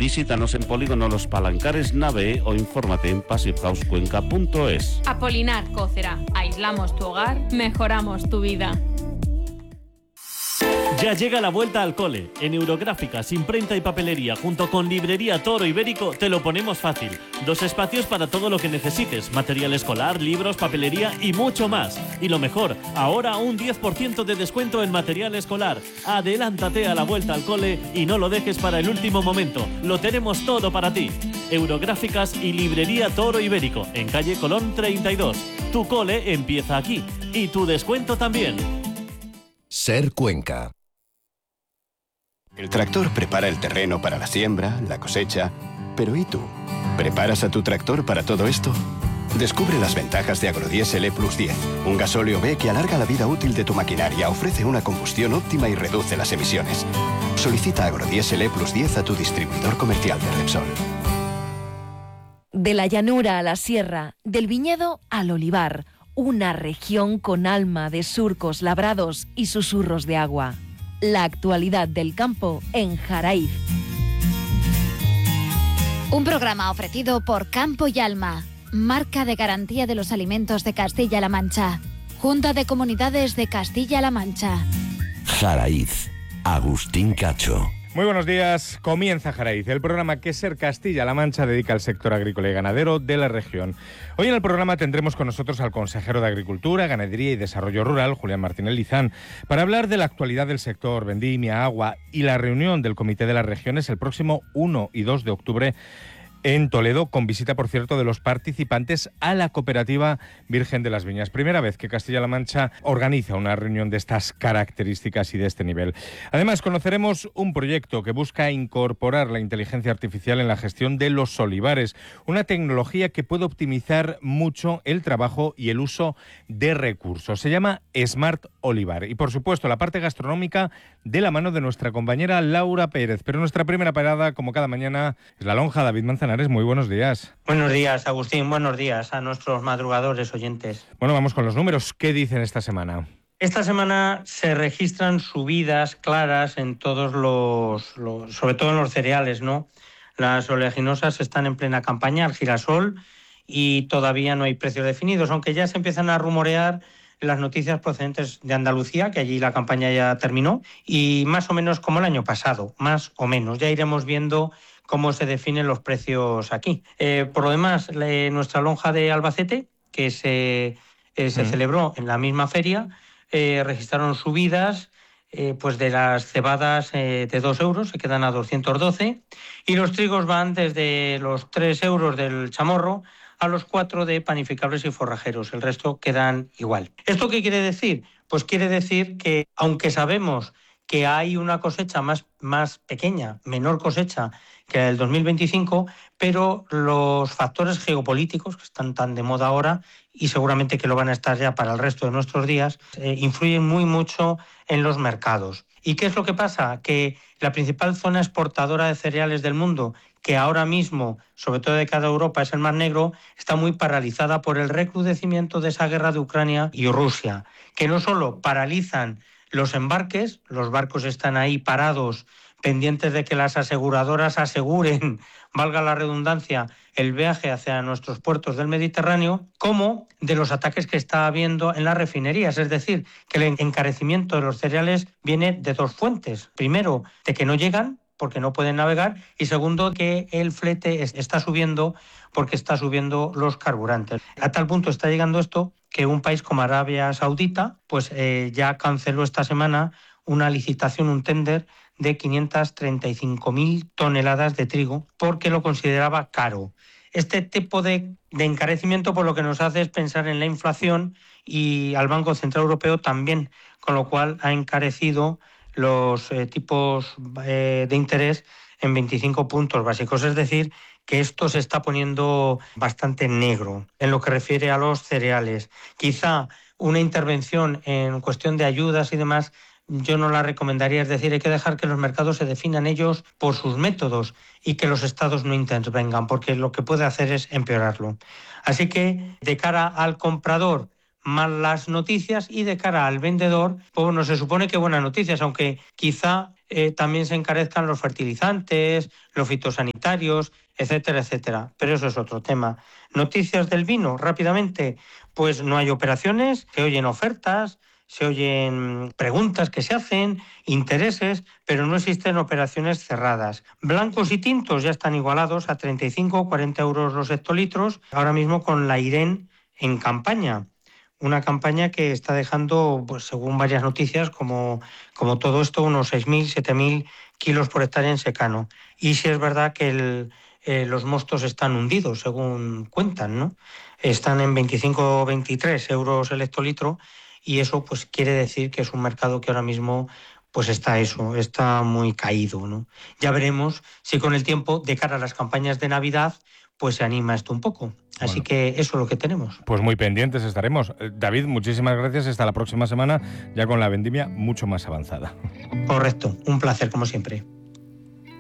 Visítanos en Polígono Los Palancares, nave o infórmate en passivehousecuenca.es. Apolinar Cócera. Aislamos tu hogar, mejoramos tu vida. Ya llega la vuelta al cole. En Eurográficas, Imprenta y Papelería, junto con Librería Toro Ibérico, te lo ponemos fácil. 2 espacios para todo lo que necesites. Material escolar, libros, papelería y mucho más. Y lo mejor, ahora un 10% de descuento en material escolar. Adelántate a la vuelta al cole y no lo dejes para el último momento. Lo tenemos todo para ti. Eurográficas y Librería Toro Ibérico, en calle Colón 32. Tu cole empieza aquí. Y tu descuento también. Ser Cuenca. El tractor prepara el terreno para la siembra, la cosecha. Pero ¿y tú? ¿Preparas a tu tractor para todo esto? Descubre las ventajas de Agrodiesel E+10, un gasóleo B que alarga la vida útil de tu maquinaria, ofrece una combustión óptima y reduce las emisiones. Solicita Agrodiesel E+10 a tu distribuidor comercial de Repsol. De la llanura a la sierra, del viñedo al olivar, una región con alma de surcos labrados y susurros de agua. La actualidad del campo en Jaraíz. Un programa ofrecido por Campo y Alma, marca de garantía de los alimentos de Castilla-La Mancha. Junta de Comunidades de Castilla-La Mancha. Jaraíz. Agustín Cacho. Muy buenos días. Comienza Jaraíz, el programa que Ser Castilla-La Mancha dedica al sector agrícola y ganadero de la región. Hoy en el programa tendremos con nosotros al consejero de Agricultura, Ganadería y Desarrollo Rural, Julián Martínez Lizán, para hablar de la actualidad del sector, vendimia, agua y la reunión del Comité de las Regiones el próximo 1 y 2 de octubre en Toledo, con visita, por cierto, de los participantes a la cooperativa Virgen de las Viñas. Primera vez que Castilla-La Mancha organiza una reunión de estas características y de este nivel. Además, conoceremos un proyecto que busca incorporar la inteligencia artificial en la gestión de los olivares, una tecnología que puede optimizar mucho el trabajo y el uso de recursos. Se llama Smart Olivar. Y, por supuesto, la parte gastronómica de la mano de nuestra compañera Laura Pérez. Pero nuestra primera parada, como cada mañana, es la lonja. David Manzanares, muy buenos días. Buenos días, Agustín. Buenos días a nuestros madrugadores oyentes. Bueno, vamos con los números. ¿Qué dicen esta semana? Esta semana se registran subidas claras en todos sobre todo en los cereales, ¿no? Las oleaginosas están en plena campaña, el girasol, y todavía no hay precios definidos, aunque ya se empiezan a rumorear las noticias procedentes de Andalucía, que allí la campaña ya terminó, y más o menos como el año pasado, más o menos. Ya iremos viendo cómo se definen los precios aquí. Por lo demás, nuestra lonja de Albacete, que se celebró en la misma feria, registraron subidas pues de las cebadas de 2 euros, se quedan a 212, y los trigos van desde los 3 euros del chamorro a los 4 de panificables y forrajeros. El resto quedan igual. ¿Esto qué quiere decir? Pues quiere decir que, aunque sabemos que hay una cosecha más pequeña, menor cosecha que la del 2025, pero los factores geopolíticos que están tan de moda ahora, y seguramente que lo van a estar ya para el resto de nuestros días, influyen mucho en los mercados. ¿Y qué es lo que pasa? Que la principal zona exportadora de cereales del mundo, que ahora mismo, sobre todo de cara a Europa, es el Mar Negro, está muy paralizada por el recrudecimiento de esa guerra de Ucrania y Rusia, que no solo paralizan los embarques, los barcos están ahí parados, pendientes de que las aseguradoras aseguren, valga la redundancia, el viaje hacia nuestros puertos del Mediterráneo, como de los ataques que está habiendo en las refinerías. Es decir, que el encarecimiento de los cereales viene de 2 fuentes. Primero, de que no llegan, porque no pueden navegar, y segundo, que el flete está subiendo porque está subiendo los carburantes. A tal punto está llegando esto que un país como Arabia Saudita pues ya canceló esta semana una licitación, un tender de 535.000 toneladas de trigo porque lo consideraba caro. Este tipo de encarecimiento por lo que nos hace es pensar en la inflación, y al Banco Central Europeo también, con lo cual ha encarecido los tipos de interés en 25 puntos básicos. Es decir, que esto se está poniendo bastante negro en lo que refiere a los cereales. Quizá una intervención en cuestión de ayudas y demás yo no la recomendaría. Es decir, hay que dejar que los mercados se definan ellos por sus métodos y que los estados no intervengan, porque lo que puede hacer es empeorarlo. Así que, de cara al comprador, malas noticias, y de cara al vendedor, pues no se supone que buenas noticias, aunque quizá también se encarezcan los fertilizantes, los fitosanitarios, etcétera, etcétera. Pero eso es otro tema. Noticias del vino, rápidamente. Pues no hay operaciones, se oyen ofertas, se oyen preguntas que se hacen, intereses, pero no existen operaciones cerradas. Blancos y tintos ya están igualados a 35 o 40 euros los hectolitros, ahora mismo con la IREN en campaña. Una campaña que está dejando, pues según varias noticias, como todo esto, unos 6.000, 7.000 kilos por hectárea en secano. Y sí es verdad que los mostos están hundidos, según cuentan, ¿no? Están en 25 o 23 euros el hectolitro, y eso pues quiere decir que es un mercado que ahora mismo pues está muy caído, ¿no? Ya veremos si con el tiempo, de cara a las campañas de Navidad, pues se anima esto un poco. Así que eso es lo que tenemos. Pues muy pendientes estaremos. David, muchísimas gracias. Hasta la próxima semana, ya con la vendimia mucho más avanzada. Correcto. Un placer, como siempre.